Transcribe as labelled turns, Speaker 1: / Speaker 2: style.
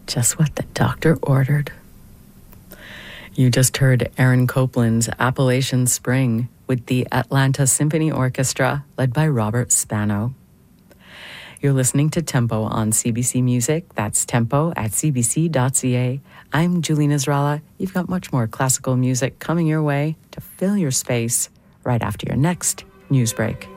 Speaker 1: Just what the doctor ordered. You just heard Aaron Copland's Appalachian Spring with the Atlanta Symphony Orchestra, led by Robert Spano. You're listening to Tempo on CBC Music. That's tempo at cbc.ca. I'm Julene Israla. You've got much more classical music coming your way to fill your space right after your next news break.